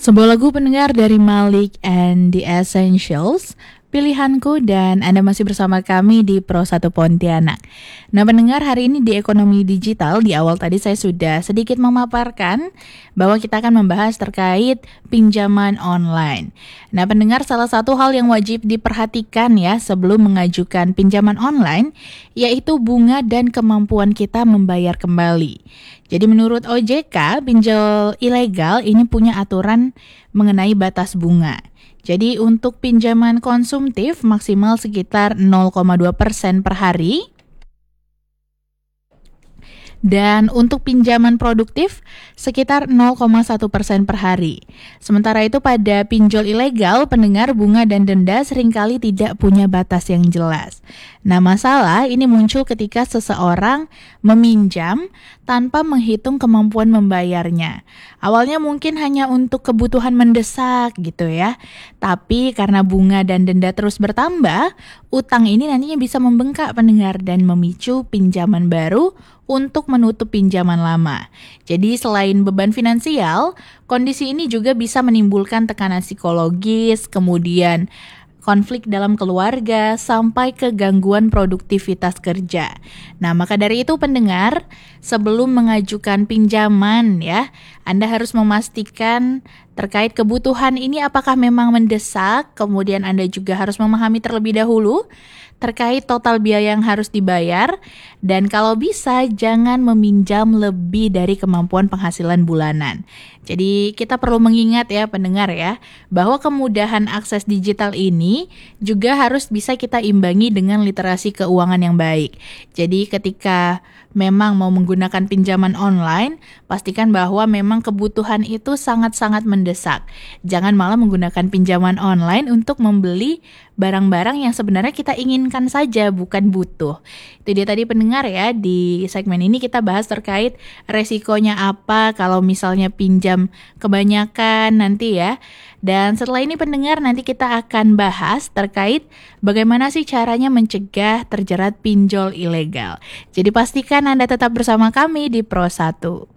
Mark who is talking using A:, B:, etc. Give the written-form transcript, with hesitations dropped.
A: Sebuah lagu pendengar dari Malik and the Essentials, pilihanku, dan Anda masih bersama kami di Pro 1 Pontianak. Nah pendengar, hari ini di Ekonomi Digital, di awal tadi saya sudah sedikit memaparkan bahwa kita akan membahas terkait pinjaman online. Nah pendengar, salah satu hal yang wajib diperhatikan ya sebelum mengajukan pinjaman online, yaitu bunga dan kemampuan kita membayar kembali. Jadi menurut OJK, pinjol ilegal ini punya aturan mengenai batas bunga. Jadi untuk pinjaman konsumtif maksimal sekitar 0,2% per hari. Dan untuk pinjaman produktif sekitar 0,1% per hari. Sementara itu pada pinjol ilegal, pendengar, bunga dan denda seringkali tidak punya batas yang jelas. Nah masalah ini muncul ketika seseorang meminjam tanpa menghitung kemampuan membayarnya. Awalnya mungkin hanya untuk kebutuhan mendesak gitu ya. Tapi karena bunga dan denda terus bertambah, utang ini nantinya bisa membengkak pendengar dan memicu pinjaman baru untuk menutup pinjaman lama. Jadi selain beban finansial, kondisi ini juga bisa menimbulkan tekanan psikologis, kemudian konflik dalam keluarga, sampai ke gangguan produktivitas kerja. Nah, maka dari itu pendengar, sebelum mengajukan pinjaman ya, Anda harus memastikan terkait kebutuhan ini apakah memang mendesak, kemudian Anda juga harus memahami terlebih dahulu terkait total biaya yang harus dibayar, dan kalau bisa jangan meminjam lebih dari kemampuan penghasilan bulanan. Jadi kita perlu mengingat ya pendengar ya, bahwa kemudahan akses digital ini juga harus bisa kita imbangi dengan literasi keuangan yang baik. Jadi ketika memang mau menggunakan pinjaman online, pastikan bahwa memang kebutuhan itu sangat-sangat mendesak. Jangan malah menggunakan pinjaman online untuk membeli barang-barang yang sebenarnya kita inginkan saja, bukan butuh. Itu dia tadi pendengar ya, di segmen ini kita bahas terkait resikonya apa kalau misalnya pinjam kebanyakan nanti ya. Dan setelah ini pendengar, nanti kita akan bahas terkait bagaimana sih caranya mencegah terjerat pinjol ilegal. Jadi pastikan Anda tetap bersama kami di Pro 1.